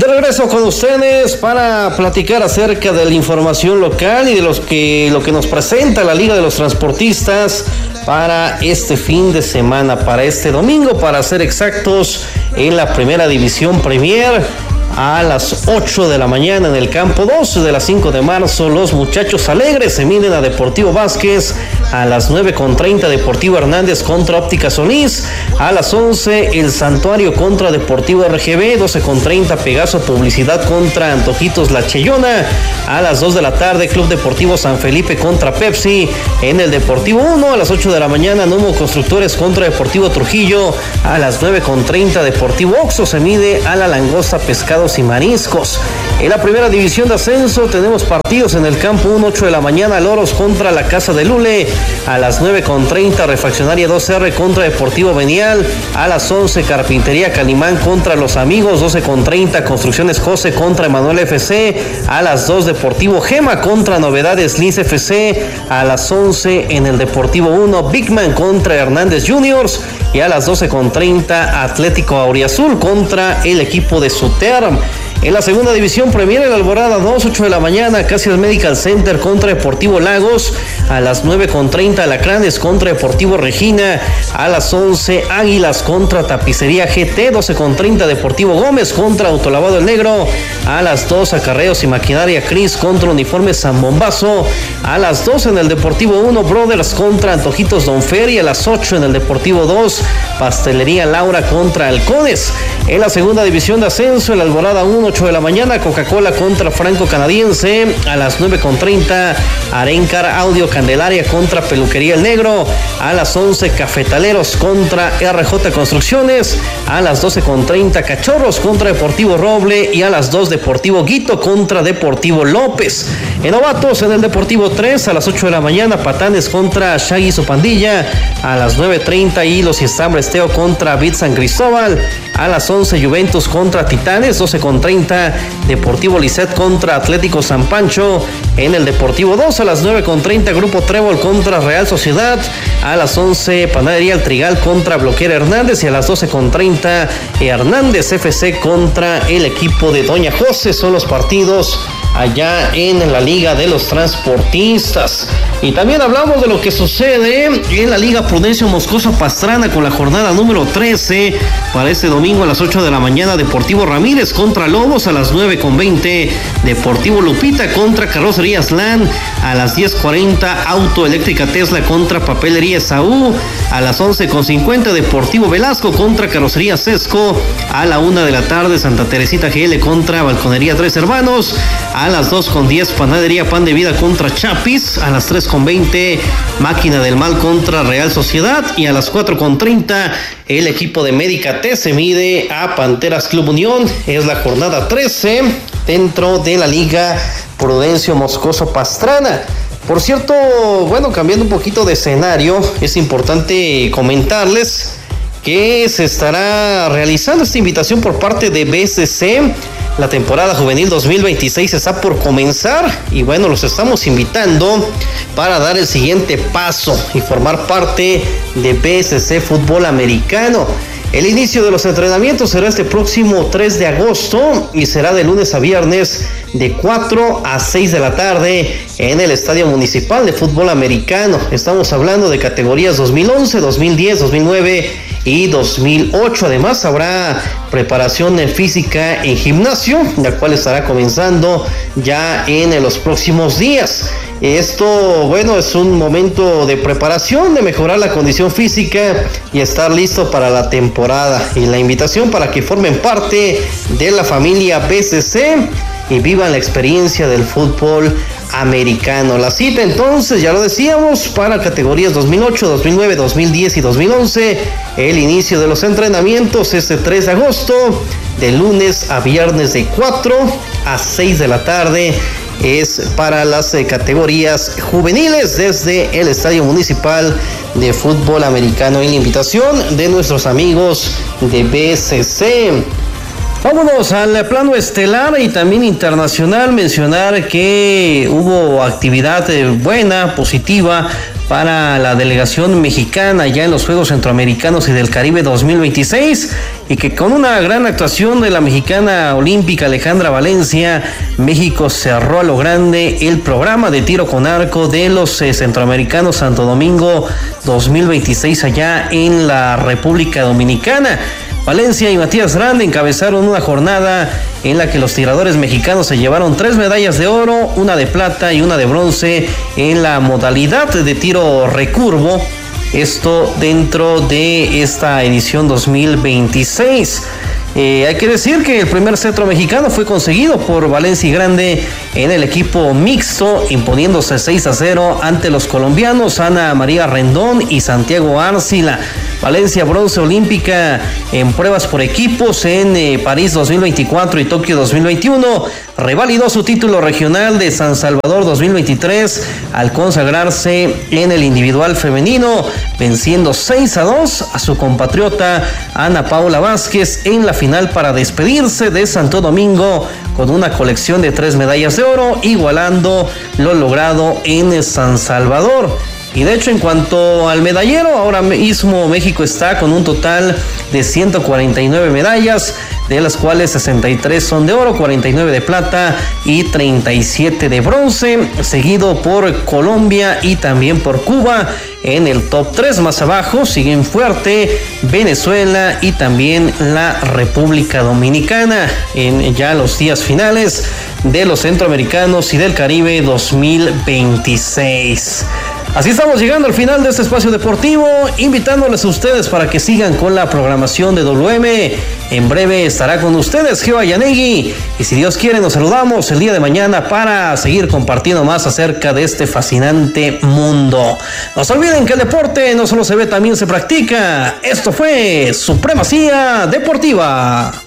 De regreso con ustedes para platicar acerca de la información local y de lo que nos presenta la Liga de los Transportistas para este fin de semana, para este domingo, para ser exactos, en la Primera División Premier. A las 8 de la mañana en el campo 12 de las 5 de marzo, los Muchachos Alegres se miden a Deportivo Vázquez. A las 9:30 Deportivo Hernández contra Óptica Solís. A las 11 el Santuario contra Deportivo RGB. 12:30 Pegaso Publicidad contra Antojitos La Cheyona. A las 2 de la tarde Club Deportivo San Felipe contra Pepsi. En el Deportivo 1 a las 8 de la mañana Nomo Constructores contra Deportivo Trujillo. A las 9:30 Deportivo Oxxo se mide a la Langosta Pescados y Mariscos. En la Primera División de Ascenso tenemos partidos en el campo 1, 8 de la mañana, Loros contra la Casa de Lule. A las 9:30 Refaccionaria 2R contra Deportivo Benial. A las 11 Carpintería Calimán contra Los Amigos. 12:30 Construcciones José contra Emanuel FC. A las 2 Deportivo Gema contra Novedades Liz FC. A las 11 en el Deportivo 1 Bigman contra Hernández Juniors. Y a las 12:30 Atlético Auriazul contra el equipo de Suterm. En la Segunda División Premier, el Alborada 2, 8 de la mañana, Casias Medical Center contra Deportivo Lagos. A las 9:30 Alacranes contra Deportivo Regina. A las 11 Águilas contra Tapicería GT. 12:30 Deportivo Gómez contra Autolavado El Negro. A las 2 Acarreos y Maquinaria Cris contra Uniformes San Bombazo. A las 2 en el Deportivo 1 Brothers contra Antojitos Don Fer. Y a las 8 en el Deportivo 2 Pastelería Laura contra Halcones. En la Segunda División de Ascenso, el Alborada 1, 8 de la mañana, Coca-Cola contra Franco Canadiense. A las 9:30 Arencar Audio Candelaria contra Peluquería El Negro. A las 11 Cafetaleros contra RJ Construcciones. A las 12:30 Cachorros contra Deportivo Roble. Y a las 2 Deportivo Guito contra Deportivo López. En novatos, en el Deportivo 3, a las 8 de la mañana, Patanes contra Shaggy y su pandilla. A las 9:30 Hilos y Estambres Teo contra Bit San Cristóbal. A las 11 Juventus contra Titanes. 12:30 Deportivo Lisset contra Atlético San Pancho. En el Deportivo 2 a las 9:30 Grupo Trébol contra Real Sociedad. A las 11 Panadería El Trigal contra Bloquera Hernández. Y a las 12:30 Hernández FC contra el equipo de Doña José. Son los partidos allá en la Liga de los Transportistas. Y también hablamos de lo que sucede en la Liga Prudencio Moscoso Pastrana con la jornada número 13. Para este domingo a las 8 de la mañana, Deportivo Ramírez contra Lobos. A las 9:20 Deportivo Lupita contra Carrocerías LAN. A las 10:40 Autoeléctrica Tesla contra Papelería Esaú. A las 11:50 Deportivo Velasco contra Carrocería Sesco. A la 1 de la tarde Santa Teresita GL contra Balconería Tres Hermanos. A las 2:10 Panadería Pan de Vida contra Chapis. A las 3:20 Máquina del Mal contra Real Sociedad. Y a las 4:30 el equipo de Médica T se mide a Panteras Club Unión. Es la jornada 13 dentro de la Liga Prudencio Moscoso Pastrana. Por cierto, bueno, cambiando un poquito de escenario, es importante comentarles que se estará realizando esta invitación por parte de BSC. La temporada juvenil 2026 está por comenzar y bueno, los estamos invitando para dar el siguiente paso y formar parte de BSC Fútbol Americano. El inicio de los entrenamientos será este próximo 3 de agosto y será de lunes a viernes de 4 a 6 de la tarde en el Estadio Municipal de Fútbol Americano. Estamos hablando de categorías 2011, 2010, 2009 y 2008. Además habrá preparación física en gimnasio, la cual estará comenzando ya en los próximos días. Esto, bueno, es un momento de preparación, de mejorar la condición física y estar listo para la temporada. Y la invitación para que formen parte de la familia BCC y vivan la experiencia del fútbol americano. La cita entonces, ya lo decíamos, para categorías 2008, 2009, 2010 y 2011. El inicio de los entrenamientos este 3 de agosto, de lunes a viernes de 4 a 6 de la tarde. Es para las categorías juveniles desde el Estadio Municipal de Fútbol Americano y la invitación de nuestros amigos de BCC. Vámonos al plano estelar y también internacional. Mencionar que hubo actividad buena, positiva para la delegación mexicana ya en los Juegos Centroamericanos y del Caribe 2026, y que con una gran actuación de la mexicana olímpica Alejandra Valencia, México cerró a lo grande el programa de tiro con arco de los Centroamericanos Santo Domingo 2026 allá en la República Dominicana. Valencia y Matías Grande encabezaron una jornada en la que los tiradores mexicanos se llevaron 3 medallas de oro, una de plata y una de bronce en la modalidad de tiro recurvo. Esto dentro de esta edición 2026. Hay que decir que el primer cetro mexicano fue conseguido por Valencia y Grande en el equipo mixto, imponiéndose 6-0 ante los colombianos Ana María Rendón y Santiago Arcila. Valencia bronce olímpica en pruebas por equipos en París 2024 y Tokio 2021. Revalidó su título regional de San Salvador 2023 al consagrarse en el individual femenino, venciendo 6-2 a su compatriota Ana Paula Vázquez en la final para despedirse de Santo Domingo con una colección de 3 medallas de oro, igualando lo logrado en San Salvador. Y de hecho, en cuanto al medallero, ahora mismo México está con un total de 149 medallas, de las cuales 63 son de oro, 49 de plata y 37 de bronce, seguido por Colombia y también por Cuba. En el top 3 más abajo siguen fuerte Venezuela y también la República Dominicana en ya los días finales de los Centroamericanos y del Caribe 2026. Así estamos llegando al final de este espacio deportivo, invitándoles a ustedes para que sigan con la programación de WM. En breve estará con ustedes Geo Yanegui, y si Dios quiere nos saludamos el día de mañana para seguir compartiendo más acerca de este fascinante mundo. No se olviden que el deporte no solo se ve, también se practica. Esto fue Supremacía Deportiva.